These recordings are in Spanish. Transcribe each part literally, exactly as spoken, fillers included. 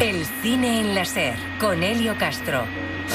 El cine en la SER, con Helio Castro.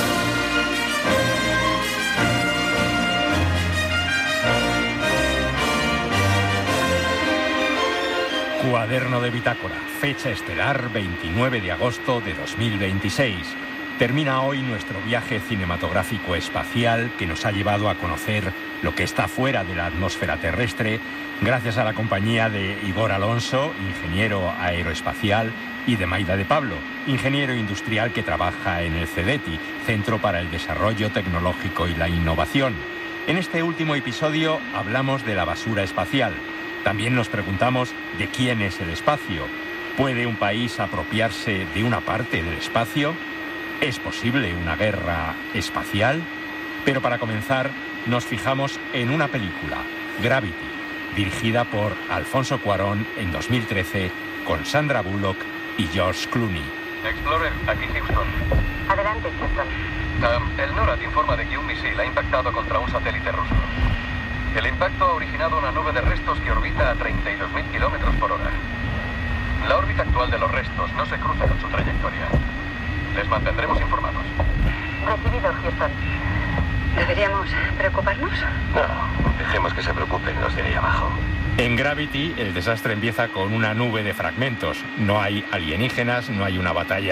Cuaderno de bitácora, fecha estelar veintinueve de agosto de dos mil veintiséis. Termina hoy nuestro viaje cinematográfico espacial que nos ha llevado a conocer lo que está fuera de la atmósfera terrestre, gracias a la compañía de Igor Alonso, ingeniero aeroespacial, y de Maida de Pablo, ingeniero industrial que trabaja en el CEDETI, Centro para el Desarrollo Tecnológico y la Innovación. En este último episodio hablamos de la basura espacial. También nos preguntamos de quién es el espacio. ¿Puede un país apropiarse de una parte del espacio? ¿Es posible una guerra espacial? Pero para comenzar, nos fijamos en una película, Gravity, dirigida por Alfonso Cuarón en dos mil trece, con Sandra Bullock y George Clooney. Explorer, aquí Houston. Adelante, Houston. Um, el NORAD informa de que un misil ha impactado contra un satélite ruso. El impacto ha originado una nube de restos que orbita a treinta y dos mil kilómetros por hora. La órbita actual de los restos no se cruza con su trayectoria. Les mantendremos informados. Recibido, Houston. ¿Deberíamos preocuparnos? No, dejemos que se preocupen los de ahí abajo. En Gravity, el desastre empieza con una nube de fragmentos. No hay alienígenas, no hay una batalla